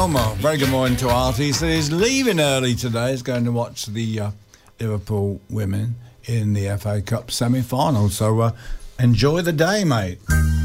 Well, very good morning to Artie. So he's leaving early today. He's going to watch the Liverpool women in the FA Cup semi-final. So enjoy the day, mate.